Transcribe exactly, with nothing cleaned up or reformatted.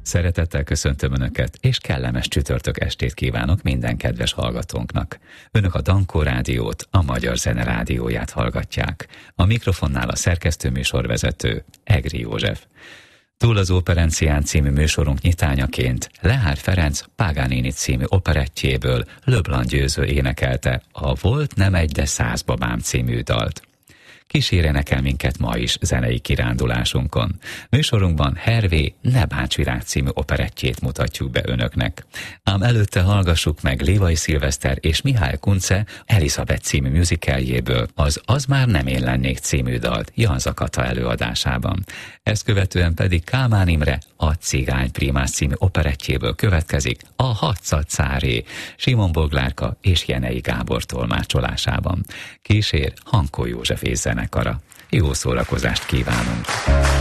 Szeretettel köszöntöm Önöket, és kellemes csütörtök estét kívánok minden kedves hallgatónknak. Önök a Dankó Rádiót, a Magyar Zene Rádióját hallgatják. A mikrofonnál a szerkesztőműsorvezető, Egri József. Túl az Operencián című műsorunk nyitányaként Lehár Ferenc Paganini című operettjéből Leblanc Győző énekelte a Volt nem egy, de száz babám című dalt. Kísérjenek el minket ma is zenei kirándulásunkon. Műsorunkban Hervé Ne bánts virág című operettjét mutatjuk be Önöknek. Ám előtte hallgassuk meg Lévai Szilveszter és Mihály Kunce Elizabeth című musicalljéből az Az már nem én lennék című dalt Jan Zakata előadásában. Ezt követően pedig Kálmán Imre a Cigány Prímás című operettjéből következik a Hatszat Cáré Simon Boglárka és Jenei Gábor tolmácsolásában. Kísér Hankó József zenekara. Jó szórakozást kívánunk!